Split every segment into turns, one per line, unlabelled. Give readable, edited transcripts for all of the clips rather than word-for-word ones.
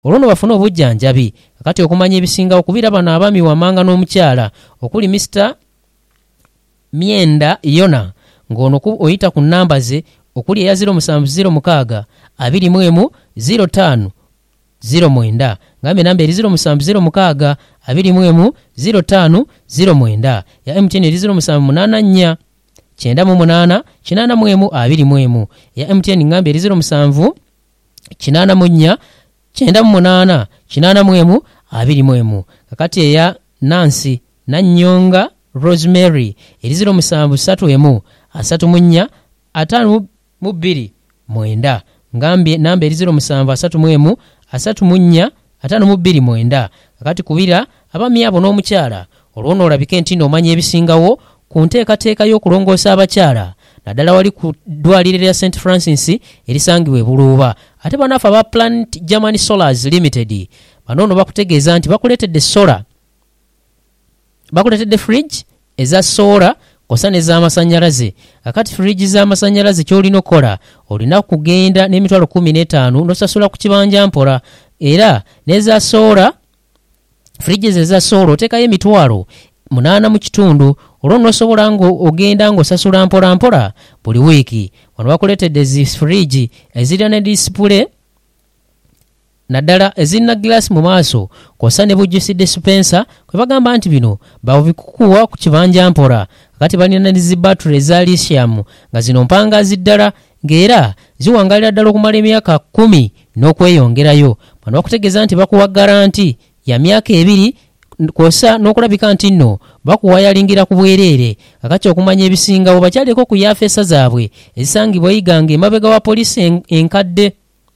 olwono bafuna obujjanjabi. Kakati okumanya ebisinga okubira bano abaami Wamanga n'omukyala okuli Mr. Myenda Yona ng'ono oyita ku nnamba ze okuli eya 0706 21 05 09 ngambe namba eri 0706 21 05 09 ya MTN eri 0784 98 81 ya MTN ngambe eri 07 84 98 81 kakati eya Nancy Nanyonga Rosemary eri 0731 34 52 9 ngambe namba eri 0731 34 52 9 kakati kubira abami abo n'omukyala olwono olabike nti nomanya ebisingawo ku nteekateeka y'okulongoosa abakyala naddala wali ku ddwaliro lya St Francis erisangibwa Buluuba. Ate banafu aba Planet German Solars Limited banono bakutegeeza nti bakuleetedde solar, bakuleetedde fridge eza solar kosa n'ez'amasanyalaze. Kakati fridge z'amasanyalaze ky'olina okola olina kugenda n'emitwalo 15 n'osasula ku kibanja mpola, era n'eza solar fridge eza solar oteekayo emitwalo 8 mu kitundu olwono osobola ng'ogenda ng'osasula mpola mpola buli wiiki. Wano bakuleetedde zi fridge ezirina ne display naddala ezirina glass mu maaso kosa ne bujjusi dispenser kwe bagamba nti bino bawubikukuwa ku kibanja mpola. Kakati balina zi battery eza lithium nga zino mpanga ziddala ng'era ziwangalira ddala okumala emyaka 10 n'okweyongerayo. Wano bakutegeeza nti bakuwa garanti ya myaka 2 kosa n'okulabika nti nno bakuwayalingira ku bwereere. Kakati okumanya ebisingawo bakyaleko ku yafeesa zaabwe ezisangibwa Iganga emabega wa poliisi enkadde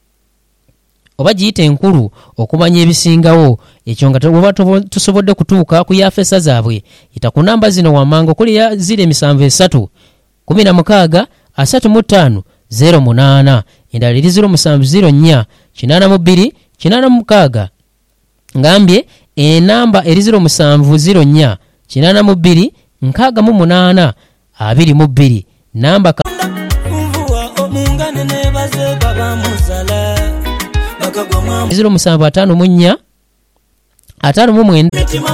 oba giyita enkulu okumanya ebisingawo. Ekyo nga oba tusobodde kutuuka ku yafeesa zaabwe yita ku namba zino Wamanga okuli ya 07 16 35 08 endala eri 0704 82 86 ngambye enamba eri 0704 82 68 22 namba
kumvua omungane nebaze baba muzala bakagoma
0754 59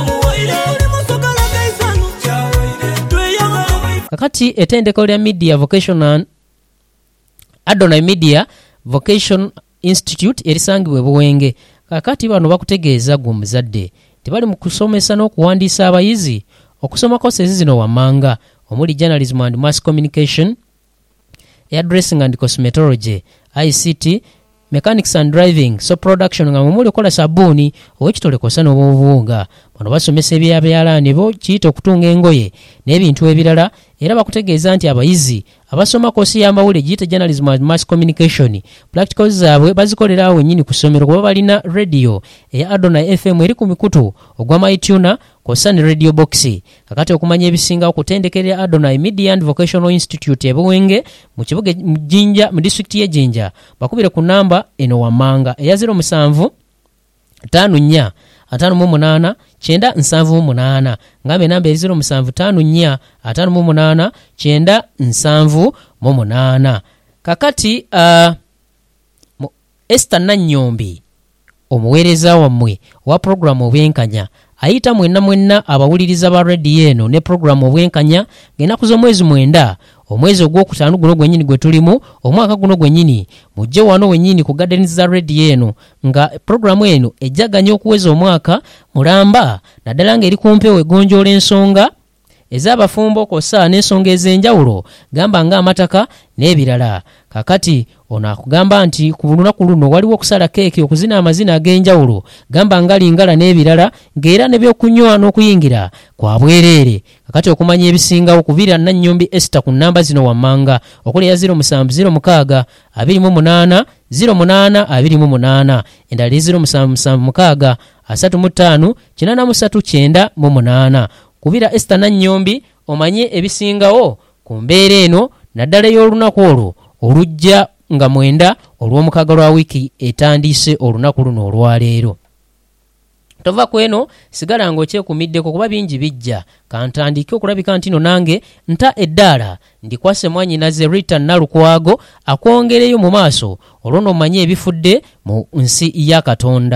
kakati etendeko lya Media Vocational Adonai Media Vocation Institute erisangibwa Buwenge. Kakati bano bakutegeeza gwe muzadde tebali mu kusomesa n'okuwandiisa abayizi okusoma courses zino Wamanga omuli journalism and mass communication, hairdressing and cosmetology, ICT, mechanics and driving, so production nga mumuli okola sabuni owekitole kosa n'obuwunga. Bano basomesa ebyabyalaani bo kiyita okutunga engoye n'ebintu ebirala, era bakutegeeza nti abayizi abasoma kosi y'amawulire giyita journalism and mass communication practicals zaabwe bazikolera awo nnyini ku ssomero kuba balina radio eya Adonai FM eri ku mikutu ogwa MyTuner kosa ne radio box. Kakati okumanya ebisinga okutendekera Adonai Media and Vocational Institute e Buwenge mu kibuga Jinja mu district ye Jinja bakubire ku namba eno Wamanga eya 07 54 58 978 ngambe namba 0754 58 978. Kakati Esther Nanyombi omuweereza wammwe wa program obwenkanya ayita mwenna abawuliriza ba radio eno ne program obwenkanya ng'ennaku z'omwezi 9 omwezi ogwokutaano guno gwennyini gwe tulimu omwaka guno gwennyini mujje wano wennyini ku gardens za radio eno nga programu eno ejjaganya okuweza omwaka mulamba naddala ng'eri kumpewo egonjoola ensonga ez'abafumbo kosa n'ensonga ez'enjawulo gamba ng'amataka n'ebirala. Kakati ono akugamba nti ku lunaku luno waliwo okusala keeki okuzina amazina ag'enjawulo gamba nga lingala n'ebirala ng'era n'ebyokunywa n'okuyingira kwa bwereere. Kakati okumanya ebisingawo kubira Nanyombi Esther ku namba zino Wamanga okuli ya 0706 28 08 28 endala 0776 35 83 98. Kubira Esther Nanyombi omanye ebisingawo ku mbeera eno naddala y'olunaku olwo olujja nga 9 olw'omukaaga lwa wiiki etandise olunaku luno olwaleero. Tova kweno sigala ng'okyekumiddeko kuba bingi bijja kantandike okulabika ntino nange nta eddaala ndikwase mwanyinaze Rita Nalukwago akwongereyo mu maaso olwo nomanye ebifudde mu nsi ya Katonda.